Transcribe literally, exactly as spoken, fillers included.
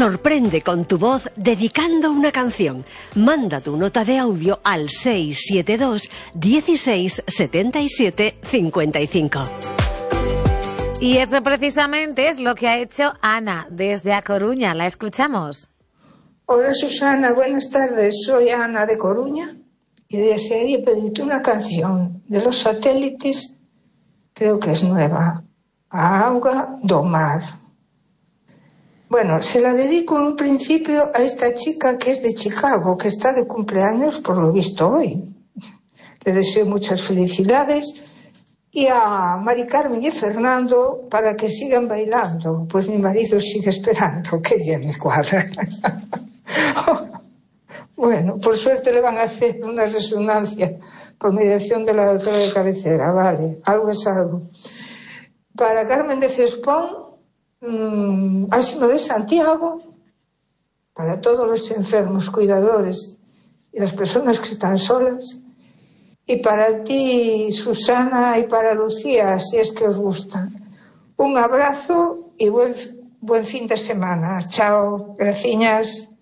Sorprende con tu voz dedicando una canción. Manda tu nota de audio al seis siete dos, dieciséis, setenta y siete, cincuenta y cinco. Y eso precisamente es lo que ha hecho Ana desde A Coruña. La escuchamos. Hola Susana, buenas tardes. Soy Ana de Coruña y desearía pedirte una canción de Los Satélites, creo que es nueva, A Auga do Mar. Bueno, se la dedico en un principio a esta chica que es de Chicago, que está de cumpleaños por lo visto hoy. Le deseo muchas felicidades. Y a Mari Carmen y Fernando para que sigan bailando, pues mi marido sigue esperando. Qué bien me cuadra. Bueno, por suerte le van a hacer una resonancia por mediación de la doctora de cabecera, vale, algo es algo. Para Carmen de Cespón, mmm, Asino de Santiago, para todos los enfermos, cuidadores y las personas que están solas. Y para ti, Susana, y para Lucía, si es que os gusta. Un abrazo y buen, buen fin de semana. Chao, gracias.